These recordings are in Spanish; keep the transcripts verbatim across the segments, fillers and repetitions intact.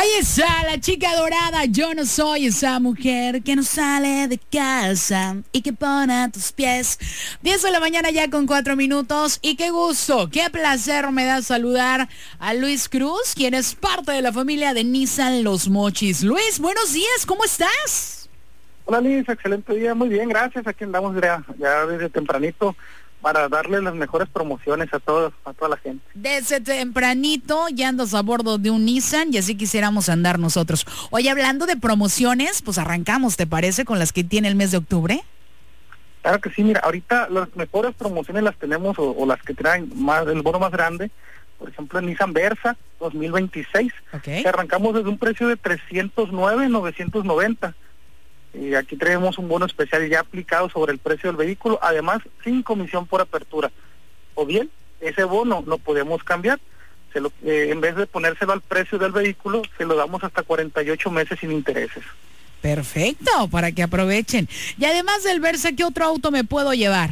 Ahí está la chica dorada. Yo no soy esa mujer que no sale de casa y que pone a tus pies. diez de la mañana ya con cuatro minutos. Y qué gusto, qué placer me da saludar a Luis Cruz, quien es parte de la familia de Nissan Los Mochis. Luis, buenos días, ¿cómo estás? Hola Liz, excelente día, muy bien, gracias. Aquí andamos ya, ya desde tempranito para darle las mejores promociones a todos, a toda la gente. Desde tempranito ya andas a bordo de un Nissan y así quisiéramos andar nosotros. Oye, hablando de promociones, pues arrancamos, ¿te parece? Con las que tiene el mes de octubre. Claro que sí, mira, ahorita las mejores promociones las tenemos o, o las que traen más el bono más grande. Por ejemplo, el Nissan Versa dos mil veintiséis, okay, que arrancamos desde un precio de trescientos nueve mil novecientos noventa. Y aquí tenemos un bono especial ya aplicado sobre el precio del vehículo, además sin comisión por apertura. O bien, ese bono lo podemos cambiar. Se lo, eh, en vez de ponérselo al precio del vehículo, se lo damos hasta cuarenta y ocho meses sin intereses. Perfecto, para que aprovechen. Y además del Versa, ¿qué otro auto me puedo llevar?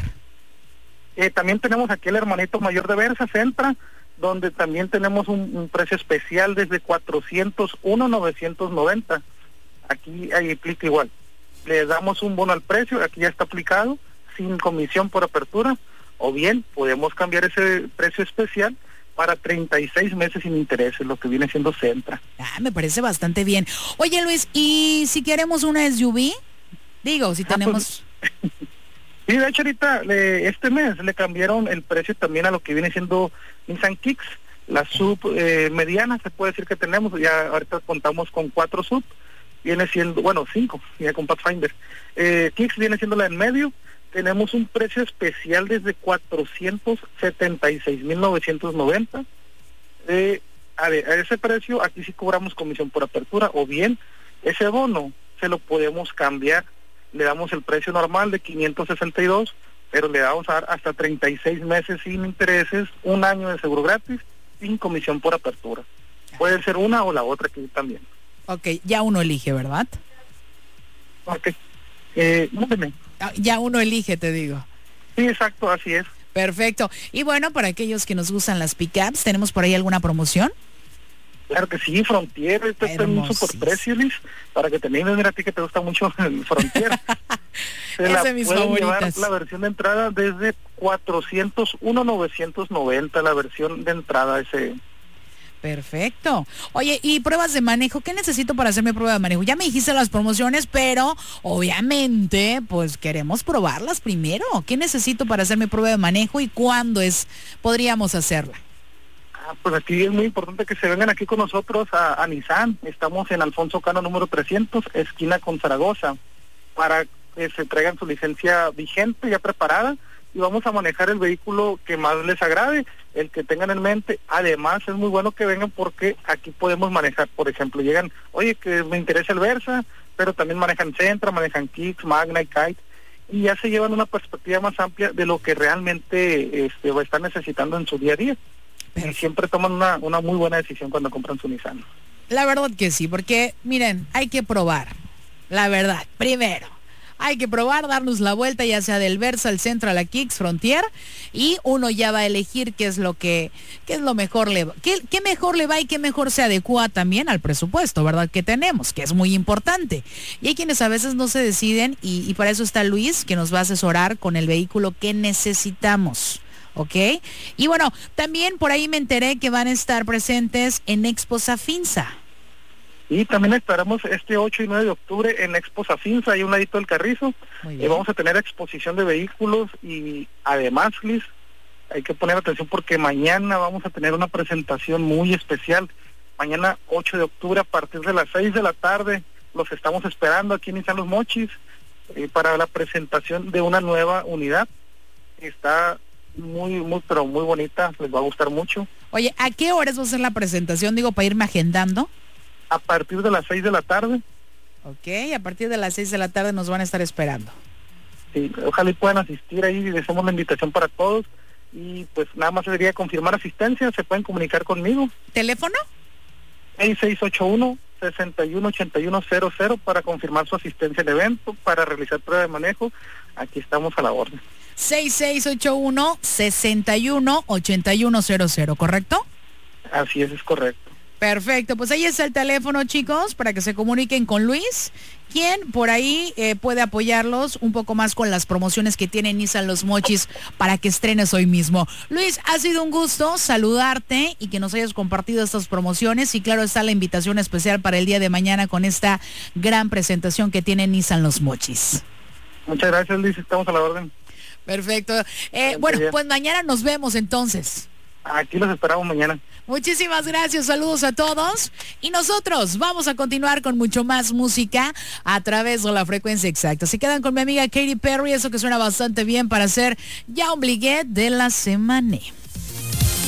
Eh, también tenemos aquí el hermanito mayor de Versa, Sentra, donde también tenemos un, un precio especial desde cuatrocientos uno mil novecientos noventa. Aquí ahí aplica igual. Le damos un bono al precio, aquí ya está aplicado, sin comisión por apertura, o bien podemos cambiar ese precio especial para treinta y seis meses sin intereses, lo que viene siendo Sentra. Ah, me parece bastante bien. Oye Luis, ¿y si queremos una S U V? Digo, si tenemos... Ah, pues, sí, de hecho ahorita, le, este mes le cambiaron el precio también a lo que viene siendo Nissan Kicks, la sub eh, mediana, se puede decir que tenemos, ya ahorita contamos con cuatro sub, viene siendo, bueno, cinco, ya con Pathfinder. Eh, Kicks viene siendo la en medio, tenemos un precio especial desde cuatrocientos setenta y seis mil novecientos noventa. Eh, a, ver, a ese precio, aquí sí cobramos comisión por apertura, o bien, ese bono se lo podemos cambiar, le damos el precio normal de quinientos sesenta y dos, pero le vamos a dar hasta treinta y seis meses sin intereses, un año de seguro gratis, sin comisión por apertura. Puede ser una o la otra aquí también. Ok, ya uno elige, ¿verdad? Ok. Eh, no dime. Ya uno elige, te digo. Sí, exacto, así es. Perfecto. Y bueno, para aquellos que nos gustan las pickups, ¿tenemos por ahí alguna promoción? Claro que sí, Frontier, este está en un super precio, Liz, para que te animes, mira a ti que te gusta mucho el Frontier. Se es de mis favoritas. La versión de entrada desde cuatrocientos uno mil novecientos noventa, la versión de entrada ese. Perfecto. Oye, ¿y pruebas de manejo? ¿Qué necesito para hacer mi prueba de manejo? Ya me dijiste las promociones, pero obviamente, pues queremos probarlas primero. ¿Qué necesito para hacer mi prueba de manejo y cuándo es podríamos hacerla? Ah, pues aquí es muy importante que se vengan aquí con nosotros a, a Nissan. Estamos en Alfonso Cano número trescientos, esquina con Zaragoza, para que se traigan su licencia vigente, ya preparada, y vamos a manejar el vehículo que más les agrade, el que tengan en mente. Además es muy bueno que vengan porque aquí podemos manejar, por ejemplo, llegan, oye, que me interesa el Versa, pero también manejan Sentra, manejan Kicks, Magna y Kite, y ya se llevan una perspectiva más amplia de lo que realmente este, va a estar necesitando en su día a día. Pero y siempre toman una, una muy buena decisión cuando compran su Nissan. La verdad que sí, porque miren, hay que probar, la verdad, primero. Hay que probar, darnos la vuelta, ya sea del Versa, al Sentra, la Kicks, Frontier, y uno ya va a elegir qué es lo que, qué es lo mejor le va, qué, qué mejor le va y qué mejor se adecua también al presupuesto, ¿verdad? Que tenemos, que es muy importante. Y hay quienes a veces no se deciden, y, y para eso está Luis, que nos va a asesorar con el vehículo que necesitamos. ¿Ok? Y bueno, también por ahí me enteré que van a estar presentes en Expo Safinsa. Y también estaremos este ocho y nueve de octubre en Expo Safinsa, ahí un ladito del Carrizo. Y vamos a tener exposición de vehículos y además, Liz, hay que poner atención porque mañana vamos a tener una presentación muy especial. Mañana ocho de octubre a partir de las seis de la tarde los estamos esperando aquí en Nissan Los Mochis eh, para la presentación de una nueva unidad. Está muy, muy, pero muy bonita, les va a gustar mucho. Oye, ¿a qué horas va a ser la presentación? Digo, para irme agendando. A partir de las seis de la tarde. Ok, a partir de las seis de la tarde nos van a estar esperando. Sí, ojalá y puedan asistir ahí, les hacemos la invitación para todos. Y pues nada más debería confirmar asistencia, se pueden comunicar conmigo. ¿Teléfono? seis seis ocho uno, seis uno ocho uno cero cero para confirmar su asistencia al evento, para realizar prueba de manejo. Aquí estamos a la orden. seis seis ocho uno, seis uno ocho uno cero cero, ¿correcto? Así es, es correcto. Perfecto, pues ahí está el teléfono, chicos, para que se comuniquen con Luis, quien por ahí eh, puede apoyarlos un poco más con las promociones que tiene Nissan Los Mochis para que estrenes hoy mismo. Luis, ha sido un gusto saludarte y que nos hayas compartido estas promociones, y claro está la invitación especial para el día de mañana con esta gran presentación que tiene Nissan Los Mochis. Muchas gracias, Luis, estamos a la orden. Perfecto. Eh, bueno, pues mañana nos vemos entonces. Aquí los esperamos mañana. Muchísimas gracias, saludos a todos. Y nosotros vamos a continuar con mucho más música a través de la frecuencia exacta. Se quedan con mi amiga Katy Perry, eso que suena bastante bien para hacer ya un bliguet de la semana.